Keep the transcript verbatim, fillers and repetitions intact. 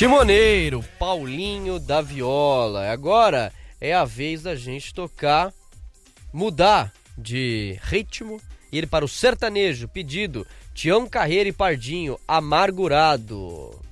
Timoneiro, Paulinho da Viola. Agora é a vez da gente tocar, mudar de ritmo, ir para o sertanejo, pedido Tião Carreira e Pardinho, Amargurado.